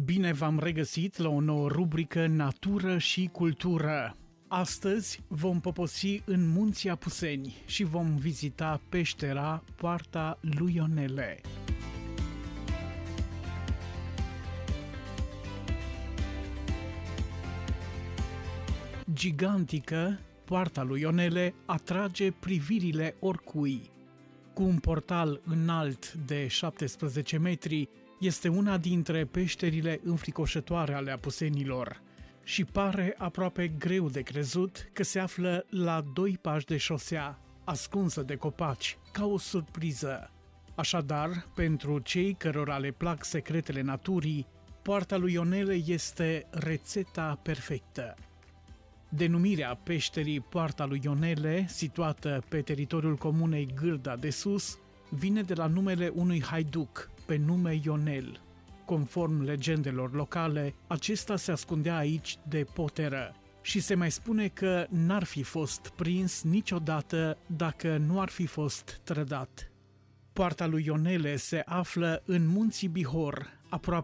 Bine v-am regăsit la o nouă rubrică Natură și Cultură. Astăzi vom poposi în Munții Apuseni și vom vizita peștera Poarta lui Ionele. Gigantică, Poarta lui Ionele atrage privirile oricui. Cu un portal înalt de 17 metri, este una dintre peșterile înfricoșătoare ale apusenilor și pare aproape greu de crezut că se află la 2 pași de șosea, ascunsă de copaci, ca o surpriză. Așadar, pentru cei cărora le plac secretele naturii, Poarta lui Ionele este rețeta perfectă. Denumirea peșterii Poarta lui Ionele, situată pe teritoriul comunei Gârda de Sus, vine de la numele unui haiduc, pe nume Ionel. Conform legendelor locale, acesta se ascundea aici de poteră și se mai spune că n-ar fi fost prins niciodată dacă nu ar fi fost trădat. Poarta lui Ionele se află în Munții Bihor, aproape